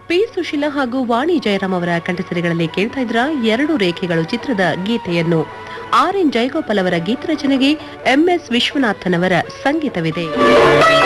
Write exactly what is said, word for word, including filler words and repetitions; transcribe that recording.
P Sushila ಹಾಗೂ ವಾಣಿ ಜಯರಾಮ್ ಅವರ ಕಂಠಸಿರಿಗಳಲ್ಲಿ ಕೇಳ್ತಾ ಇದ್ರ ಎರಡು ರೇಖೆಗಳು ಚಿತ್ರದ ಗೀತೆಯನ್ನು. ಆರ್ ಎನ್ ಜಯಗೋಪಾಲ್ ಅವರ ಗೀತ ರಚನೆಗೆ ಎಂ ಎಸ್ ವಿಶ್ವನಾಥನ್ ಅವರ ಸಂಗೀತವಿದೆ.